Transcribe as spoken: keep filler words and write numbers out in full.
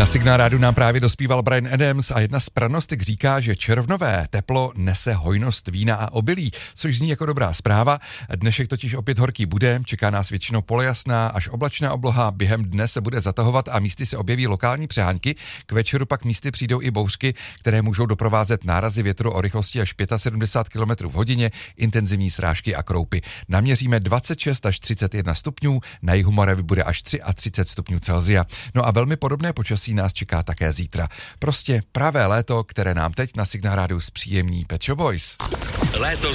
Na Signál rádiu nám právě dospíval Bryan Adams a jedna z pranostik říká, že červnové teplo nese hojnost vína a obilí, což zní jako dobrá zpráva. Dnešek totiž opět horký bude, čeká nás většinou polojasná až oblačná obloha, během dne se bude zatahovat a místy se objeví lokální přehánky. K večeru pak místy přijdou i bouřky, které můžou doprovázet nárazy větru o rychlosti až sedmdesát pět kilometrů v hodině, intenzivní srážky a kroupy. Naměříme dvacet šest až třicet jedna stupňů, na jihu Moravy bude až třicet tři stupňů Celsia. No a velmi podobné počasí nás čeká také zítra. Prostě pravé léto, které nám teď na Signál rádiu zpříjemní Pet Shop Boys. Léto